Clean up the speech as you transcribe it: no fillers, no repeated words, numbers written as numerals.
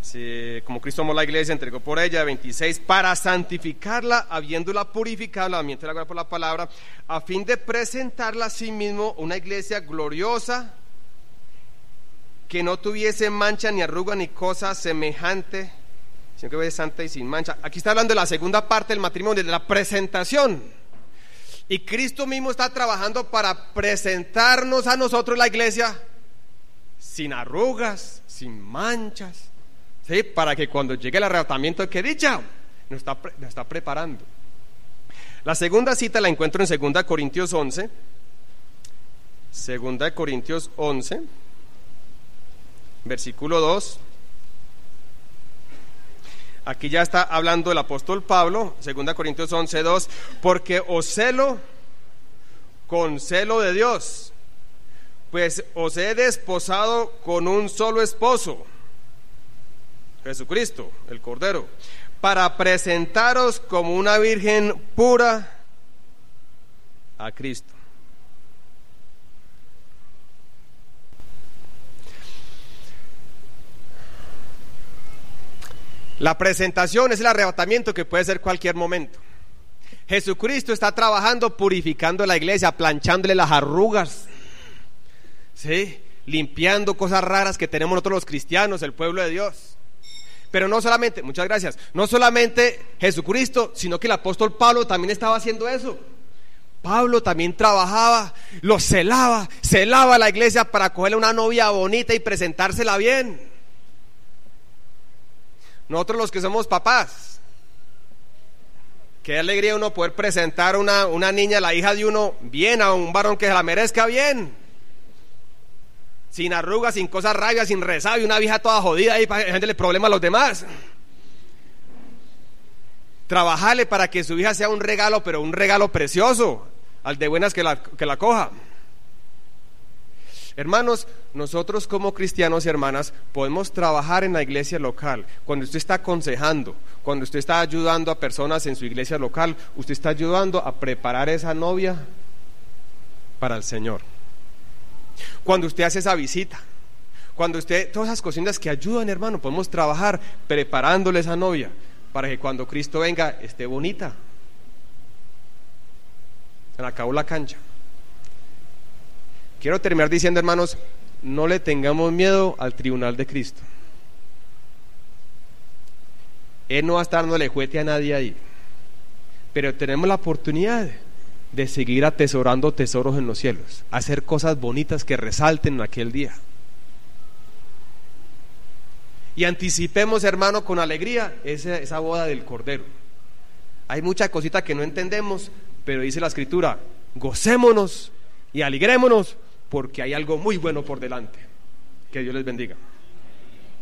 Sí, como Cristo amó la iglesia, entregó por ella. 26, para santificarla, habiéndola purificado, lavamiento de la gloria por la palabra, a fin de presentarla a sí mismo una iglesia gloriosa, que no tuviese mancha ni arruga ni cosa semejante, sino que fuese santa y sin mancha. Aquí está hablando de la segunda parte del matrimonio, de la presentación. Y Cristo mismo está trabajando para presentarnos a nosotros, la iglesia, sin arrugas, sin manchas, ¿sí? Para que cuando llegue el arrebatamiento, que dicha, nos está preparando. La segunda cita la encuentro en 2 Corintios 11. 2 Corintios 11, versículo 2. Aquí ya está hablando el apóstol Pablo, 2 Corintios 11, 2, porque os celo con celo de Dios, pues os he desposado con un solo esposo, Jesucristo, el Cordero, para presentaros como una virgen pura a Cristo. La presentación es el arrebatamiento que puede ser cualquier momento. Jesucristo está trabajando, purificando la iglesia, planchándole las arrugas, ¿sí? Limpiando cosas raras que tenemos nosotros los cristianos, el pueblo de Dios. Pero no solamente, muchas gracias, no solamente Jesucristo, sino que el apóstol Pablo también estaba haciendo eso. Pablo también trabajaba, lo celaba la iglesia para cogerle una novia bonita y presentársela bien. Nosotros los que somos papás, qué alegría uno poder presentar una niña, la hija de uno, bien, a un varón que se la merezca bien, sin arrugas, sin cosas rabias, sin resabio, una vieja toda jodida ahí para dejarle problemas a los demás. Trabajarle para que su hija sea un regalo, pero un regalo precioso, al de buenas que la coja. Hermanos, nosotros como cristianos y hermanas podemos trabajar en la iglesia local. Cuando usted está aconsejando, cuando usted está ayudando a personas en su iglesia local, usted está ayudando a preparar esa novia para el Señor. Cuando usted hace esa visita, cuando usted, todas esas cositas que ayudan, hermano, podemos trabajar preparándole esa novia para que cuando Cristo venga esté bonita. Se le acabó la cancha. Quiero terminar diciendo, hermanos, no le tengamos miedo al tribunal de Cristo. Él no va a estar dándole juguete a nadie ahí, pero tenemos la oportunidad de seguir atesorando tesoros en los cielos, hacer cosas bonitas que resalten en aquel día. Y anticipemos, hermano, con alegría esa boda del Cordero. Hay mucha cosita que no entendemos, pero dice la Escritura, gocémonos y alegrémonos, porque hay algo muy bueno por delante. Que Dios les bendiga.